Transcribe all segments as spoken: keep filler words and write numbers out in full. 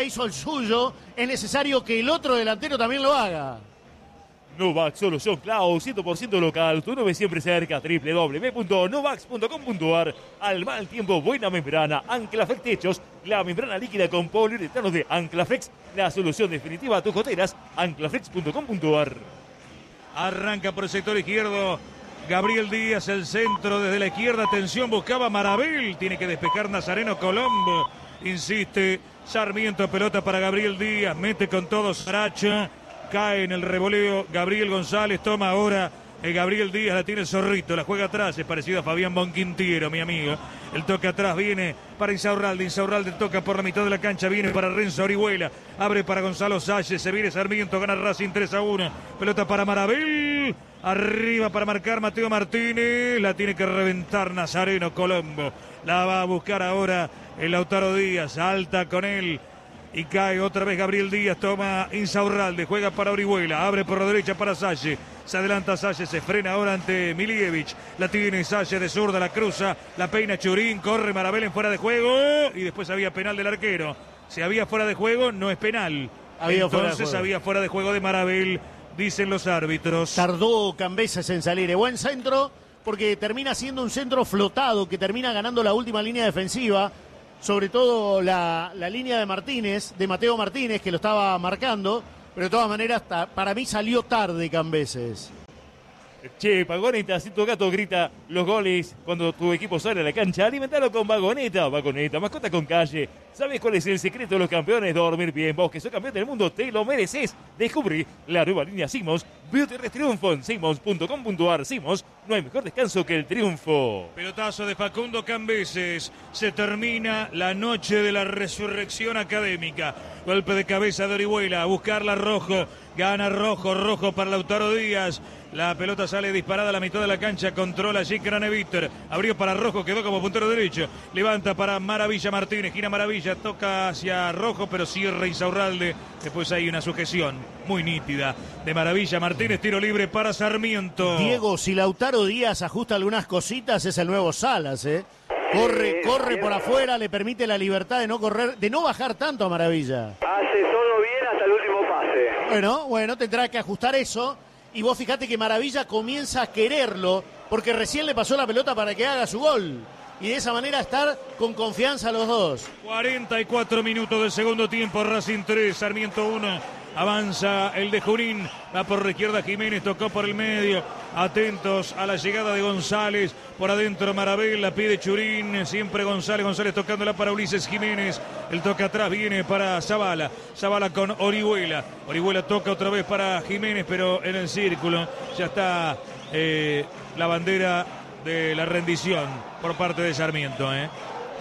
hizo el suyo, es necesario que el otro delantero también lo haga. Novax, solución Cloud, cien por ciento local, tu nube siempre cerca, doble u doble u doble u punto novax punto com punto a r. Al mal tiempo, buena membrana, Anclaflex Techos, la membrana líquida con poliuretano de Anclaflex, la solución definitiva a tus goteras, anclaflex punto com punto a r. Arranca por el sector izquierdo Gabriel Díaz, el centro desde la izquierda, atención, buscaba Maravel, tiene que despejar Nazareno Colombo, insiste, Sarmiento, pelota para Gabriel Díaz, mete con todo Saracha. Cae en el revoleo Gabriel González, toma ahora eh, Gabriel Díaz, la tiene el Zorrito, la juega atrás, es parecido a Fabián Bonquintiero, mi amigo. El toque atrás viene para Insaurralde, Insaurralde toca por la mitad de la cancha, viene para Renzo Orihuela, abre para Gonzalo Salles, se viene Sarmiento, gana Racing tres a uno, pelota para Maravel, arriba para marcar Mateo Martínez, la tiene que reventar Nazareno Colombo, la va a buscar ahora el Lautaro Díaz, alta con él. Y cae otra vez Gabriel Díaz, toma Insaurralde, juega para Orihuela, abre por la derecha para Salle, se adelanta Salle, se frena ahora ante Milievich, la tiene Salle de zurda, la cruza, la peina Churín, corre Maravel en fuera de juego y después había penal del arquero. Si había fuera de juego, no es penal. Había Entonces fuera había fuera de juego de Maravel, dicen los árbitros. Tardó Cambeses en salir, es buen centro porque termina siendo un centro flotado que termina ganando la última línea defensiva. Sobre todo la, la línea de Martínez, de Mateo Martínez, que lo estaba marcando, pero de todas maneras, ta, para mí salió tarde Cambeses. Che, Vagoneta, si tu gato grita los goles cuando tu equipo sale a la cancha, alimentalo con Vagoneta. Vagoneta, mascota con calle. ¿Sabes cuál es el secreto de los campeones? Dormir bien. Vos que sos campeón del mundo, te lo mereces. Descubrí la nueva línea Simons. Beauty Triunfo en simons punto com punto a r. Simons, no hay mejor descanso que el triunfo. Pelotazo de Facundo Cambeses. Se termina la noche de la resurrección académica. Golpe de cabeza de Orihuela. A buscarla Rojo. Gana Rojo. Rojo para Lautaro Díaz. La pelota sale disparada a la mitad de la cancha. Controla allí Craneviter. Abrió para Rojo. Quedó como puntero derecho. Levanta para Maravilla Martínez. Gira Maravilla. Toca hacia Rojo. Pero cierra Insaurralde. Después hay una sujeción muy nítida de Maravilla Martínez. Tiro libre para Sarmiento. Diego, si Lautaro Díaz ajusta algunas cositas, es el nuevo Salas, ¿eh? Corre, corre por afuera. Le permite la libertad de no correr, de no bajar tanto a Maravilla. Hace todo bien hasta el último pase. Bueno, bueno, tendrá que ajustar eso. Y vos fijate que Maravilla comienza a quererlo porque recién le pasó la pelota para que haga su gol. Y de esa manera estar con confianza los dos. cuarenta y cuatro minutos del segundo tiempo. Racing tres, Sarmiento uno. Avanza el de Junín. Va por la izquierda Jiménez. Tocó por el medio. Atentos a la llegada de González. Por adentro Maravel. La pide Churín. Siempre González. González tocándola para Ulises Jiménez. El toque atrás viene para Zavala. Zavala con Orihuela. Orihuela toca otra vez para Jiménez. Pero en el círculo ya está eh, la bandera de la rendición por parte de Sarmiento, ¿eh?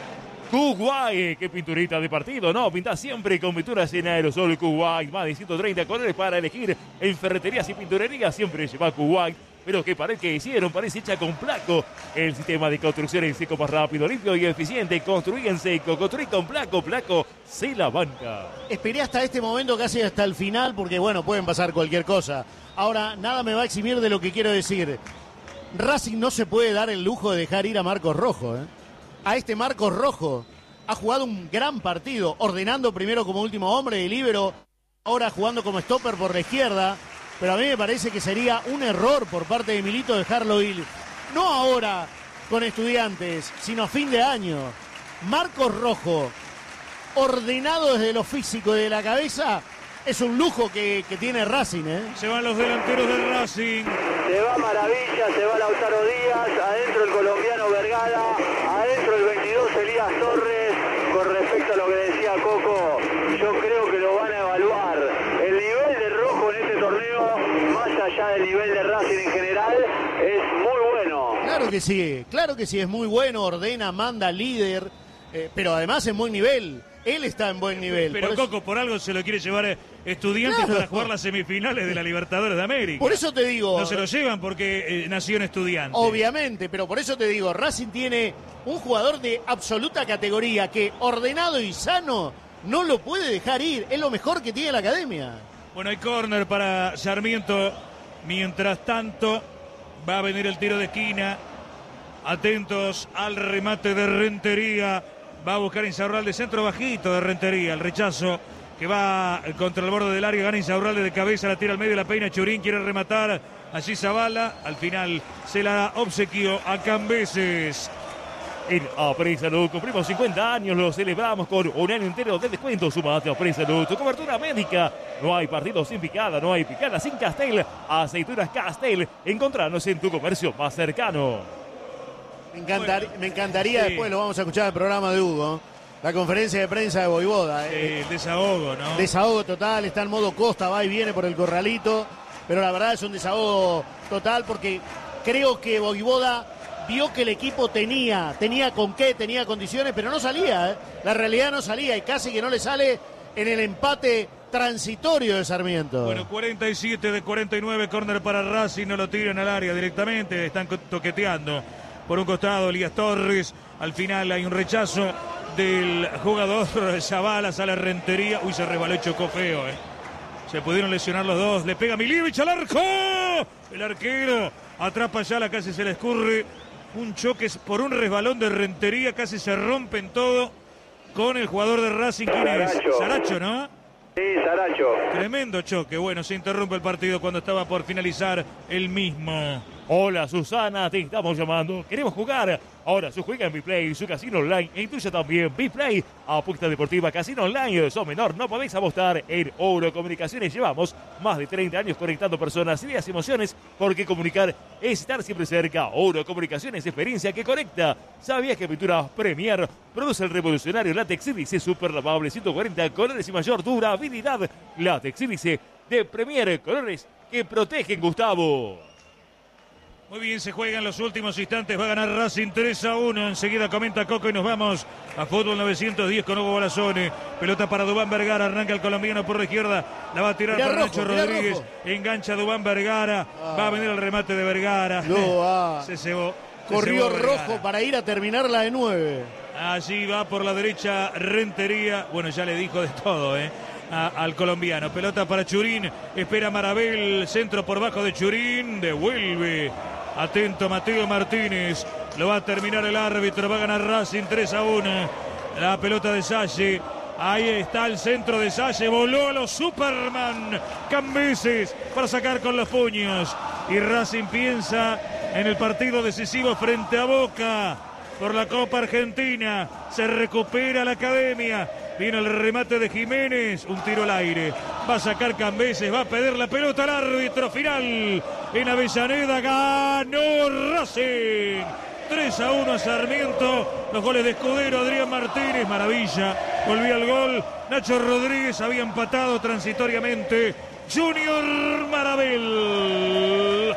Kuwait, qué pinturita de partido, ¿no? Pinta siempre con pinturas en aerosol Kuwait. Más de ciento treinta colores para elegir en ferreterías y pinturerías. Siempre lleva Kuwait. Pero qué pared que hicieron, parece hecha con Placo. El sistema de construcción en seco más rápido, limpio y eficiente. Construir en seco, construir con Placo. Placo se la banca. Esperé hasta este momento, casi hasta el final, porque bueno, pueden pasar cualquier cosa. Ahora, nada me va a eximir de lo que quiero decir. Racing no se puede dar el lujo de dejar ir a Marcos Rojo, ¿eh? A este Marcos Rojo ha jugado un gran partido, ordenando primero como último hombre de líbero, ahora jugando como stopper por la izquierda, pero a mí me parece que sería un error por parte de Milito dejarlo ir, no ahora con Estudiantes, sino a fin de año. Marcos Rojo, ordenado desde lo físico y de la cabeza, es un lujo que, que tiene Racing, ¿eh? Se van los delanteros del Racing. Se va Maravilla, se va Lautaro Díaz, adentro el colombiano Vergara, adentro el veintidós Elías Torres. Con respecto a lo que decía Coco, yo creo que lo van a evaluar. El nivel de Rojo en este torneo, más allá del nivel de Racing en general, es muy bueno. Claro que sí, claro que sí, es muy bueno, ordena, manda, líder, eh, pero además en buen nivel. Él está en buen nivel. Pero por Coco, eso... por algo se lo quiere llevar Estudiantes claro. para jugar las semifinales de la Libertadores de América. Por eso te digo... No se lo llevan porque eh, nació en Estudiantes. Obviamente, pero por eso te digo, Racing tiene un jugador de absoluta categoría que, ordenado y sano, no lo puede dejar ir. Es lo mejor que tiene la academia. Bueno, hay córner para Sarmiento. Mientras tanto, va a venir el tiro de esquina. Atentos al remate de Rentería. Va a buscar Insaurralde, centro bajito de Rentería. El rechazo que va contra el borde del área. Gana Insaurralde de cabeza, la tira al medio, la peina Churín. Quiere rematar allí Zavala. Al final se la obsequió a Cambeses. En Apresa Salud cumplimos cincuenta años, lo celebramos con un año entero de descuento. Sumate a Apresa Salud, tu cobertura médica. No hay partido sin picada, no hay picada sin Castel. Aceitunas Castel, encontranos en tu comercio más cercano. Me, encantar, bueno, me encantaría, sí. después lo vamos a escuchar en el programa de Hugo, la conferencia de prensa de Voivoda. Eh. El desahogo, ¿no? Desahogo total, está en modo Costa, va y viene por el corralito, pero la verdad es un desahogo total porque creo que Voivoda vio que el equipo tenía, tenía con qué, tenía condiciones, pero no salía, ¿eh? La realidad no salía y casi que no le sale en el empate transitorio de Sarmiento. Bueno, cuarenta y siete de cuarenta y nueve, córner para Racing, no lo tiran al área directamente, están toqueteando por un costado Elías Torres, al final hay un rechazo del jugador Zavala, sale Rentería, uy, se resbaló y chocó feo, ¿eh? Se pudieron lesionar los dos, le pega Milievich al arco, el arquero atrapa ya, la casi se le escurre. Un choque por un resbalón de Rentería, casi se rompen todo con el jugador de Racing. ¿Quién es? Saracho. Saracho, ¿no? Sí, Saracho. Tremendo choque. Bueno, se interrumpe el partido cuando estaba por finalizar el mismo. Hola Susana, te estamos llamando. Queremos jugar. Ahora su juega en Biplay, su casino online e incluye también Biplay. Apuesta deportiva, casino online. Sos menor, no podéis apostar. En Oro Comunicaciones llevamos más de treinta años conectando personas, ideas y emociones, porque comunicar es estar siempre cerca. Oro Comunicaciones, experiencia que conecta. ¿Sabías que Pinturas Premier produce el revolucionario látex sílice super lavable ciento cuarenta colores y mayor durabilidad? Látex sílice de Premier, colores que protegen, Gustavo. Muy bien, se juegan los últimos instantes, va a ganar Racing tres a uno, enseguida comenta Coco y nos vamos a Fútbol novecientos diez con Hugo Balazone. Pelota para Dubán Vergara, arranca el colombiano por la izquierda, la va a tirar Mirá para rojo, Nacho mirá Rodríguez, rojo. engancha Dubán Vergara, Ah. va a venir el remate de Vergara. No, ah. Se cebó. se Corrió cebó Vergara. rojo para ir a terminar la de nueve. Allí va por la derecha Rentería, bueno, ya le dijo de todo, ¿eh? A, al colombiano, pelota para Churín, espera Marabel, centro por bajo de Churín, devuelve. Atento Mateo Martínez, lo va a terminar el árbitro, va a ganar Racing tres a uno. La pelota de Salle, ahí está el centro de Salle, voló a los Superman Cambeses para sacar con los puños. Y Racing piensa en el partido decisivo frente a Boca por la Copa Argentina. Se recupera la academia. Viene el remate de Jiménez, un tiro al aire. Va a sacar Cambeses, va a pedir la pelota al árbitro final. En Avellaneda ganó Racing. tres a uno a Sarmiento. Los goles de Escudero, Adrián Martínez, maravilla. Volvía al gol. Nacho Rodríguez había empatado transitoriamente. Junior Marabel.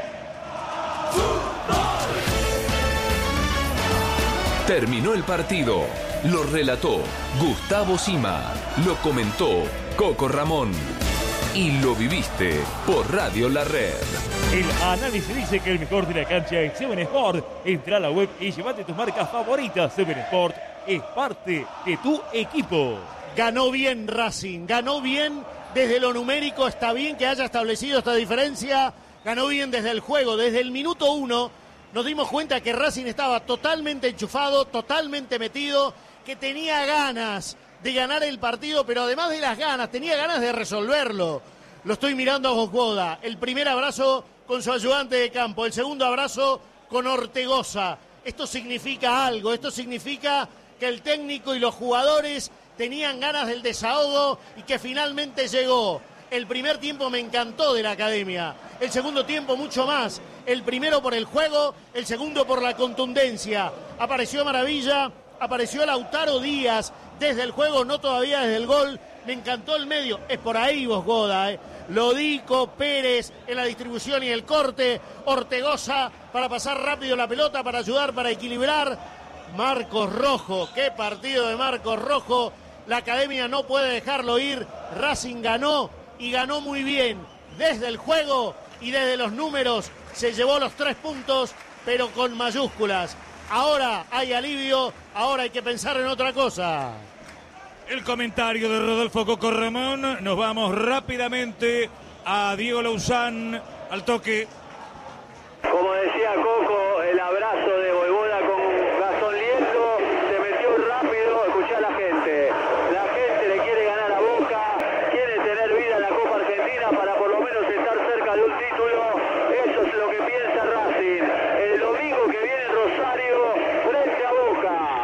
Terminó el partido. Lo relató Gustavo Sima. Lo comentó Coco Ramón. Y lo viviste por Radio La Red. El análisis dice que el mejor de la cancha es Seven Sport. Entra a la web y llévate tus marcas favoritas. Seven Sport es parte de tu equipo. Ganó bien Racing, ganó bien desde lo numérico, está bien que haya establecido esta diferencia, ganó bien desde el juego, desde el minuto uno nos dimos cuenta que Racing estaba totalmente enchufado, totalmente metido, que tenía ganas de ganar el partido, pero además de las ganas, tenía ganas de resolverlo. Lo estoy mirando a Gosgoda, el primer abrazo con su ayudante de campo, el segundo abrazo con Ortegoza. Esto significa algo, esto significa que el técnico y los jugadores tenían ganas del desahogo y que finalmente llegó. El primer tiempo me encantó de la academia, el segundo tiempo mucho más. El primero por el juego, el segundo por la contundencia. Apareció Maravilla, apareció Lautaro Díaz desde el juego, no todavía desde el gol. Me encantó el medio, es por ahí Bosgoda, ¿eh? Lodico, Pérez en la distribución y el corte, Ortegoza para pasar rápido la pelota, para ayudar, para equilibrar. Marcos Rojo, qué partido de Marcos Rojo. La academia no puede dejarlo ir. Racing ganó y ganó muy bien desde el juego y desde los números. Se llevó los tres puntos, pero con mayúsculas. Ahora hay alivio, ahora hay que pensar en otra cosa. El comentario de Rodolfo Coco Ramón. Nos vamos rápidamente a Diego Lauzán al toque. Como decía Coco, el abrazo de Voivoda con Gastón Liendo, se metió rápido,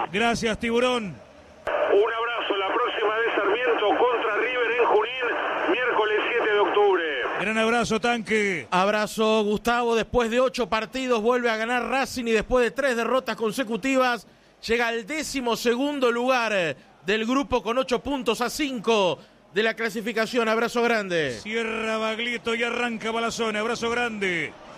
Gracias, Tiburón. Un abrazo. La próxima de Sarmiento contra River en Junín, miércoles siete de octubre. Gran abrazo, Tanque. Abrazo, Gustavo. Después de ocho partidos vuelve a ganar Racing y después de tres derrotas consecutivas llega al décimo segundo lugar del grupo con ocho puntos a cinco de la clasificación. Abrazo grande. Cierra Baglietto y arranca Balazone. Abrazo grande.